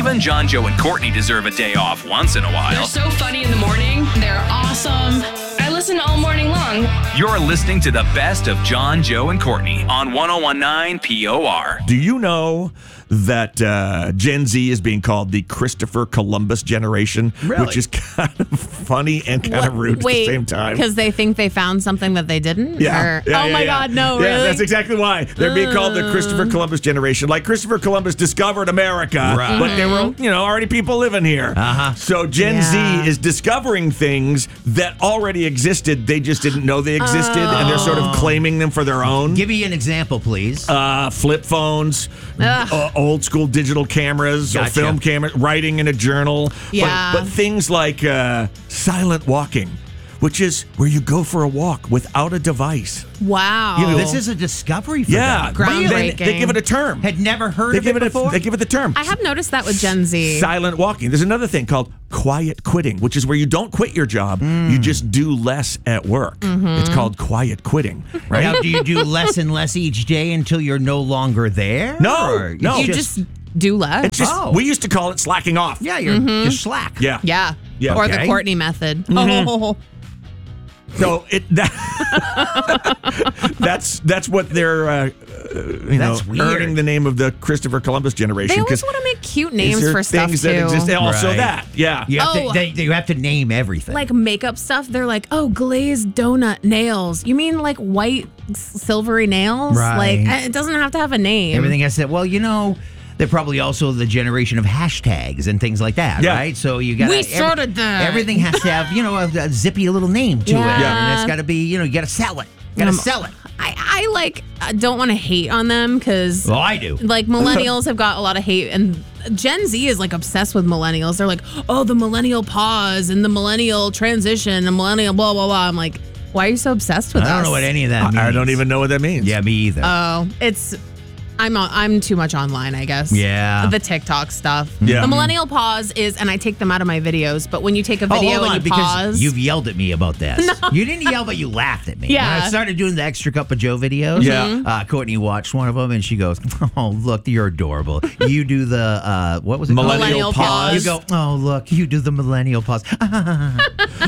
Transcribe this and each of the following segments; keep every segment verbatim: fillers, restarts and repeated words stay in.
Even John, Joe, and Courtney deserve a day off once in a while. They're so funny in the morning. They're awesome. I listen all morning long. You're listening to the best of John, Joe, and Courtney on one oh one point nine P O R. Do you know that uh, Gen Z is being called the Christopher Columbus generation? Really? Which is kind of funny and kind What- of rude wait, at the same time. Because they think they found something that they didn't? Yeah. Or- yeah, oh yeah, my yeah. God, no, Yeah, really? that's exactly why. They're being called the Christopher Columbus generation. Like Christopher Columbus discovered America, Right. but there were, you know, already people living here. Uh-huh. So Gen Yeah. Z is discovering things that already existed. They just didn't know they existed, and they're sort of claiming them for their own. Give me an example, please. Uh, flip phones, Ugh. uh, old school digital cameras, or Gotcha. film cameras, writing in a journal. Yeah. But, but things like uh, silent walking, which is where you go for a walk without a device. Wow. You know, this is a discovery for Yeah, them. Groundbreaking. They, they give it a term. Had never heard They of give it it, before? a, they give it the term. I have noticed that with Gen Z. Silent walking. There's another thing called quiet quitting, which is where you don't quit your job. Mm. You just do less at work. Mm-hmm. It's called quiet quitting, right? Now, do you do less and less each day until you're no longer there? No, Or no. You just do less. It's just, Oh. we used to call it slacking off. Yeah, you're Mm-hmm. just slack. Yeah. yeah. Yeah. Or the Okay. Courtney method. Mm-hmm. Oh. So it that, that's that's what they're uh, uh, you That's know weird. earning the name of the Christopher Columbus generation. They always 'cause want to make cute these names are for stuff, things too. that exist. Also Right. that, yeah. You have, Oh. to, they, you have to name everything. Like makeup stuff, they're like, oh, glazed donut nails. You mean like white s- silvery nails? Right. Like, uh, it doesn't have to have a name. everything I said. Well, you know, they're probably also the generation of hashtags and things like that, Yeah. right? So you got We started that. Everything has to have, you know, a, a zippy little name to it, Yeah. and it's got to be, you know, you got to sell it. You got to Um, sell it. I, I like, I don't want to hate on them because Well, I do. like millennials have got a lot of hate, and Gen Z is like obsessed with millennials. They're like, oh, the millennial pause and the millennial transition and millennial blah blah blah. I'm like, why are you so obsessed with I don't us? know what any of that means. I, I don't even know what that means. Yeah, me either. Oh, it's I'm on, I'm too much online, I guess. Yeah. The TikTok stuff. Yeah. The millennial pause is, and I take them out of my videos. But when you take a video oh, hold and on, you because pause, you've yelled at me about this. You didn't yell, but you laughed at me. Yeah. When I started doing the Extra Cup of Joe videos, Yeah. uh, Courtney watched one of them and she goes, oh, look, you're adorable. You do the, uh, what was it called? Millennial Millennial pause. You go, oh, look, you do the millennial pause. and, I, and,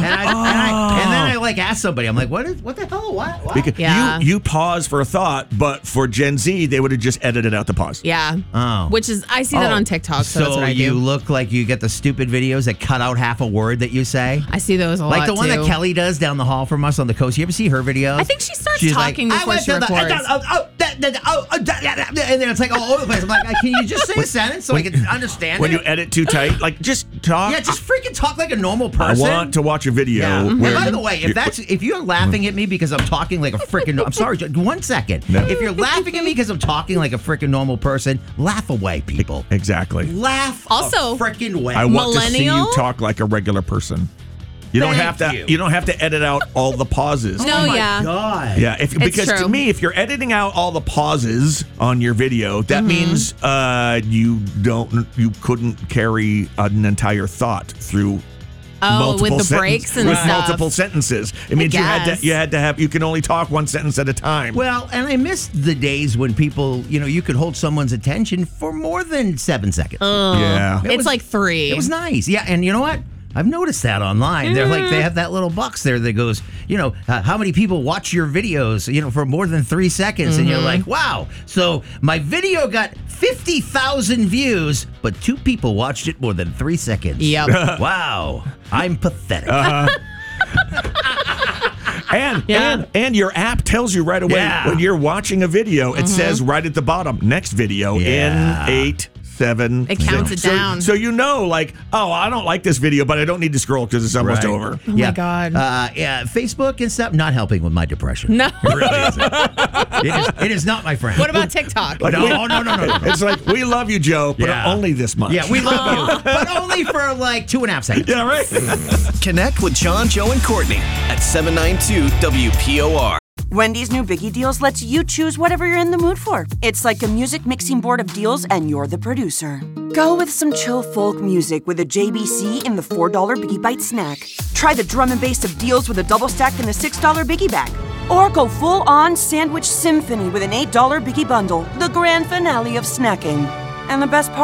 I, and then I like asked somebody, I'm like, what is, what the hell? What? what? Because Yeah. you, you pause for a thought, but for Gen Z, they would have just edited out the pause. yeah. Oh. Which is, I see that Oh, on TikTok, so, that's what I you do. look like you get the stupid videos that cut out half a word that you say? I see those a Like lot the one too. that Kelly does down the hall from us on the coast. You ever see her videos? I think she starts She's talking like, before I went she to the- records. oh, oh, that- that- oh, oh, that- that- that- and then it's like all over the place. I'm like, can you just say a sentence so I can understand When it? you edit too tight, like just talk. yeah, just freaking talk like a normal I person. want to watch a video. Yeah. And Where by the way, if that's if you're laughing at me because I'm talking like a freaking, I'm sorry, just one second. No. If you're laughing at me because I'm talking like a freaking normal person, laugh away, people. Exactly. Laugh Also, a freaking way. I want to see you Millennial? talk like a regular person. You don't Thank have to. you. You. don't have to edit out all the pauses. No, oh my yeah. God. Yeah, if, because to true. me, if you're editing out all the pauses on your video, that Mm-hmm. means uh, you don't, you couldn't carry an entire thought through. Oh, multiple with the sentence- breaks and with stuff. multiple sentences. It means you had guess. to. You had to have. You can only talk one sentence at a time. Well, and I miss the days when people, you know, you could hold someone's attention for more than seven seconds. yeah. It It's was- like three. It was nice. Yeah, and you know what? I've noticed that online. They're like, they have that little box there that goes, you know, uh, how many people watch your videos, you know, for more than three seconds? And you're like, wow. So my video got fifty thousand views, but two people watched it more than three seconds. Yep. Wow. I'm pathetic. And, Yeah. and and your app tells you right away Yeah. when you're watching a video. It says right at the bottom, next video Yeah. in eight, seven. It counts six. it down. So, so you know, like, oh, I don't like this video, but I don't need to scroll because it's almost Right. over. Oh my God. Uh, yeah, Facebook and stuff not helping with my depression. No. It really isn't. It is, it is not, my friend. What about TikTok? No, no, no, no, no. It's like, we love you, Joe, but Yeah. only this much. Yeah, we love you, but only for like two and a half seconds. Yeah, right. Connect with John, Joe, and Courtney at seven nine two W P O R. Wendy's new Biggie Deals lets you choose whatever you're in the mood for. It's like a music mixing board of deals, and you're the producer. Go with some chill folk music with a J B C in the four dollar Biggie Bite snack. Try the drum and bass of deals with a double stack in the six dollar Biggie Bag. Or go full-on sandwich symphony with an eight dollar Biggie Bundle, the grand finale of snacking. And the best part?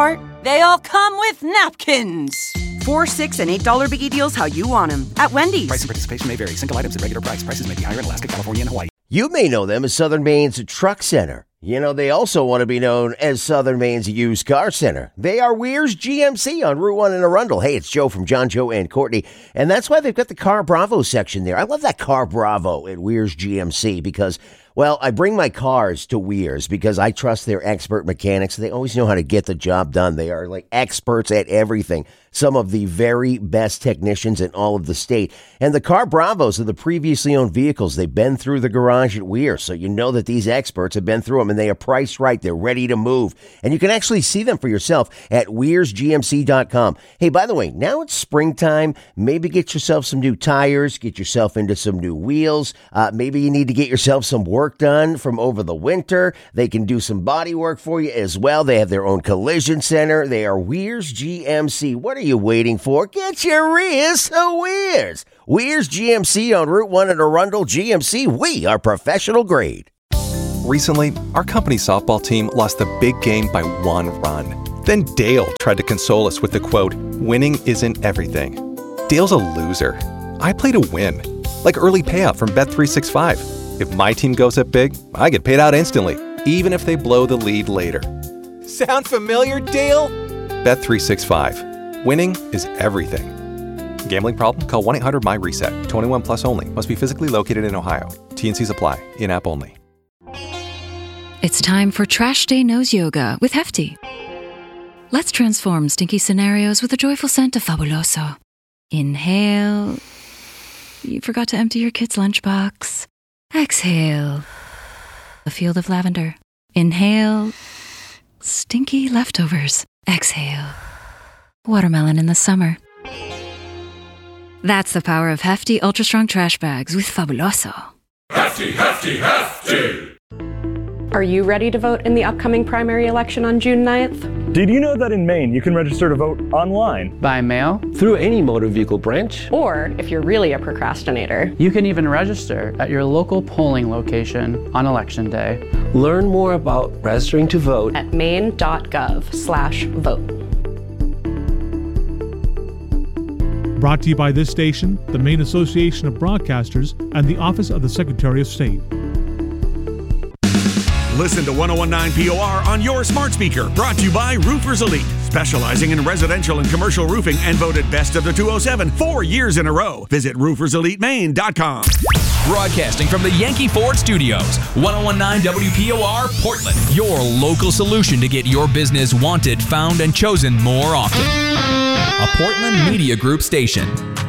They all come with napkins. Four, six, and eight dollar biggie deals how you want them at Wendy's. Price and participation may vary. Single items at regular price. Prices may be higher in Alaska, California, and Hawaii. You may know them as Southern Maine's Truck Center. You know, they also want to be known as Southern Maine's Used Car Center. They are Weir's G M C on Route one in Arundel. Hey, it's Joe from John, Joe, and Courtney. And that's why they've got the Car Bravo section there. I love that Car Bravo at Weir's G M C because, well, I bring my cars to Weir's because I trust their expert mechanics. They always know how to get the job done. They are like experts at everything. Some of the very best technicians in all of the state. And the Car Bravos are the previously owned vehicles. They've been through the garage at Weir, so you know that these experts have been through them, and they are priced right. They're ready to move. And you can actually see them for yourself at weirs g m c dot com. Hey, by the way, now it's springtime. Maybe get yourself some new tires, get yourself into some new wheels. Uh, maybe you need to get yourself some work done from over the winter. They can do some body work for you as well. They have their own collision center. They are Weir's G M C. What are you waiting for? Get your rears to Weir's. Weir's G M C on Route one in Arundel. G M C, we are professional grade. Recently, our company softball team lost the big game by one run. Then Dale tried to console us with the quote, "Winning isn't everything." Dale's a loser. I play to win. Like early payout from Bet three sixty-five. If my team goes up big, I get paid out instantly, even if they blow the lead later. Sound familiar, Dale? Bet three sixty-five. Winning is everything. Gambling problem? Call one eight hundred my reset. twenty-one plus only. Must be physically located in Ohio. T and Cs apply. In-app only. It's time for Trash Day Nose Yoga with Hefty. Let's transform stinky scenarios with the joyful scent of Fabuloso. Inhale. You forgot to empty your kid's lunchbox. Exhale. A field of lavender. Inhale. Stinky leftovers. Exhale. Watermelon in the summer. That's the power of Hefty Ultra Strong Trash Bags with Fabuloso. Hefty, Hefty, Hefty! Are you ready to vote in the upcoming primary election on June ninth? Did you know that in Maine you can register to vote online? By mail? Through any motor vehicle branch? Or, if you're really a procrastinator, you can even register at your local polling location on Election Day. Learn more about registering to vote at maine.gov slash vote. Brought to you by this station, the Maine Association of Broadcasters, and the Office of the Secretary of State. Listen to one oh one nine P O R on your smart speaker. Brought to you by Roofers Elite, specializing in residential and commercial roofing and voted best of the two oh seven four years in a row. Visit roofers elite maine dot com. Broadcasting from the Yankee Ford Studios, one oh one nine W P O R, Portland. Your local solution to get your business wanted, found, and chosen more often. A Portland Media Group station.